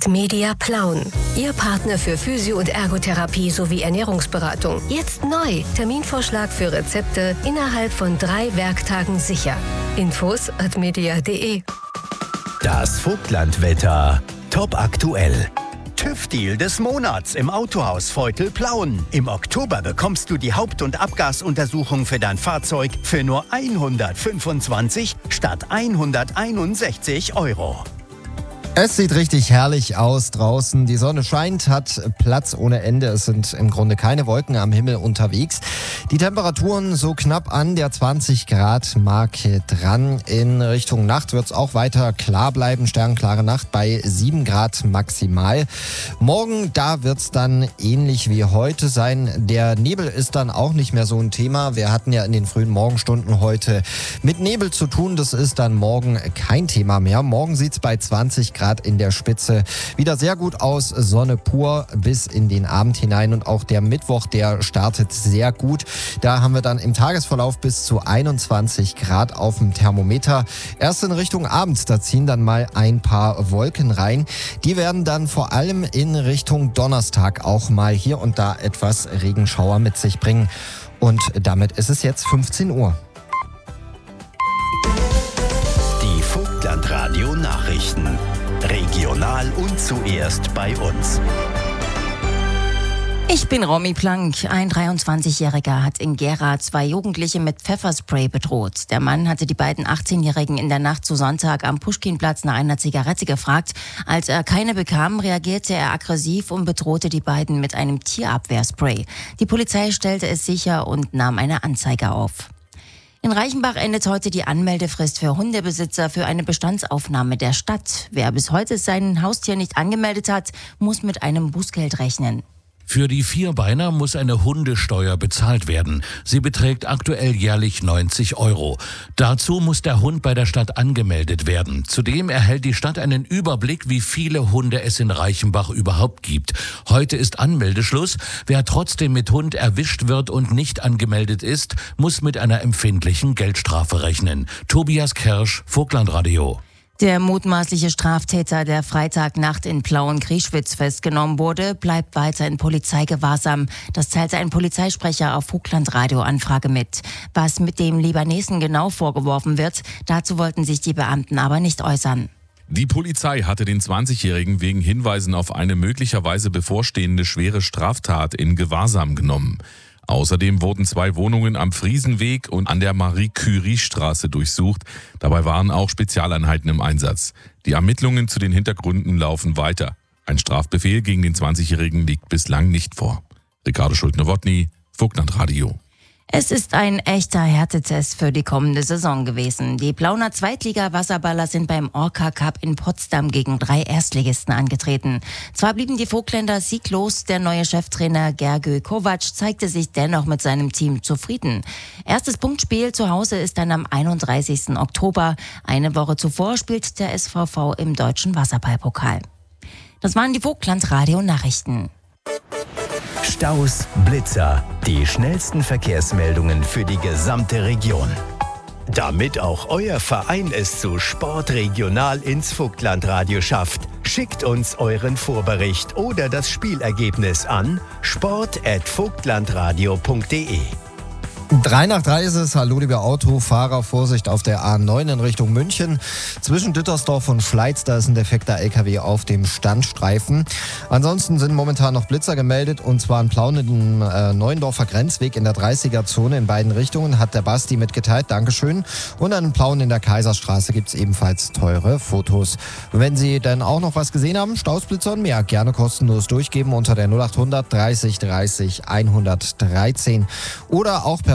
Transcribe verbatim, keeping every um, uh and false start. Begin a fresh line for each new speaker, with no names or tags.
at Media Plauen. Ihr Partner für Physio- und Ergotherapie sowie Ernährungsberatung. Jetzt neu. Terminvorschlag für Rezepte innerhalb von drei Werktagen sicher. Infos at media punkt de.
Das Vogtlandwetter. Top aktuell. TÜV-Deal des Monats im Autohaus Veutel-Plauen. Im Oktober bekommst du die Haupt- und Abgasuntersuchung für dein Fahrzeug für nur hundertfünfundzwanzig statt hunderteinundsechzig Euro.
Es sieht richtig herrlich aus draußen. Die Sonne scheint, hat Platz ohne Ende. Es sind im Grunde keine Wolken am Himmel unterwegs. Die Temperaturen so knapp an der zwanzig Grad Marke dran. In Richtung Nacht wird es auch weiter klar bleiben. Sternklare Nacht bei sieben Grad maximal. Morgen, da wird es dann ähnlich wie heute sein. Der Nebel ist dann auch nicht mehr so ein Thema. Wir hatten ja in den frühen Morgenstunden heute mit Nebel zu tun. Das ist dann morgen kein Thema mehr. Morgen sieht es bei zwanzig Grad in der Spitze wieder sehr gut aus. Sonne pur bis in den Abend hinein. Und auch der Mittwoch, der startet sehr gut. Da haben wir dann im Tagesverlauf bis zu einundzwanzig Grad auf dem Thermometer. Erst in Richtung Abend, da ziehen dann mal ein paar Wolken rein. Die werden dann vor allem in Richtung Donnerstag auch mal hier und da etwas Regenschauer mit sich bringen. Und damit ist es jetzt fünfzehn Uhr.
Die Vogtlandradio Nachrichten. Regional und zuerst bei uns.
Ich bin Romy Plank. Ein dreiundzwanzigjähriger hat in Gera zwei Jugendliche mit Pfefferspray bedroht. Der Mann hatte die beiden achtzehnjährigen in der Nacht zu Sonntag am Puschkinplatz nach einer Zigarette gefragt. Als er keine bekam, reagierte er aggressiv und bedrohte die beiden mit einem Tierabwehrspray. Die Polizei stellte es sicher und nahm eine Anzeige auf. In Reichenbach endet heute die Anmeldefrist für Hundebesitzer für eine Bestandsaufnahme der Stadt. Wer bis heute sein Haustier nicht angemeldet hat, muss mit einem Bußgeld rechnen.
Für die Vierbeiner muss eine Hundesteuer bezahlt werden. Sie beträgt aktuell jährlich neunzig Euro. Dazu muss der Hund bei der Stadt angemeldet werden. Zudem erhält die Stadt einen Überblick, wie viele Hunde es in Reichenbach überhaupt gibt. Heute ist Anmeldeschluss. Wer trotzdem mit Hund erwischt wird und nicht angemeldet ist, muss mit einer empfindlichen Geldstrafe rechnen. Tobias Kersch, Vogtlandradio.
Der mutmaßliche Straftäter, der Freitagnacht in Plauen-Grieschwitz festgenommen wurde, bleibt weiter in Polizeigewahrsam. Das teilte ein Polizeisprecher auf Vogtlandradio-Anfrage mit. Was mit dem Libanesen genau vorgeworfen wird, dazu wollten sich die Beamten aber nicht äußern.
Die Polizei hatte den zwanzigjährigen wegen Hinweisen auf eine möglicherweise bevorstehende schwere Straftat in Gewahrsam genommen. Außerdem wurden zwei Wohnungen am Friesenweg und an der Marie-Curie-Straße durchsucht. Dabei waren auch Spezialeinheiten im Einsatz. Die Ermittlungen zu den Hintergründen laufen weiter. Ein Strafbefehl gegen den zwanzigjährigen liegt bislang nicht vor. Ricardo Schulte-Nowotny, Vogtlandradio.
Es ist ein echter Härtetest für die kommende Saison gewesen. Die Plauner Zweitliga-Wasserballer sind beim Orca Cup in Potsdam gegen drei Erstligisten angetreten. Zwar blieben die Vogtländer sieglos, der neue Cheftrainer Gergő Kovac zeigte sich dennoch mit seinem Team zufrieden. Erstes Punktspiel zu Hause ist dann am einunddreißigsten Oktober. Eine Woche zuvor spielt der S V V im Deutschen Wasserballpokal. Das waren die Vogtlandradio-Nachrichten.
Staus, Blitzer, die schnellsten Verkehrsmeldungen für die gesamte Region. Damit auch euer Verein es zu Sport regional ins Vogtlandradio schafft, schickt uns euren Vorbericht oder das Spielergebnis an sport at vogtlandradio punkt de.
Drei nach drei ist es. Hallo, liebe Autofahrer. Vorsicht auf der A neun in Richtung München. Zwischen Dittersdorf und Schleiz, da ist ein defekter L K W auf dem Standstreifen. Ansonsten sind momentan noch Blitzer gemeldet. Und zwar in Plauen im äh, Neuendorfer Grenzweg in der dreißiger-Zone in beiden Richtungen. Hat der Basti mitgeteilt. Dankeschön. Und an Plauen in der Kaiserstraße gibt es ebenfalls teure Fotos. Und wenn Sie dann auch noch was gesehen haben, Staus, Blitzer und mehr, gerne kostenlos durchgeben unter der null acht hundert dreißig dreißig hundertdreizehn oder auch per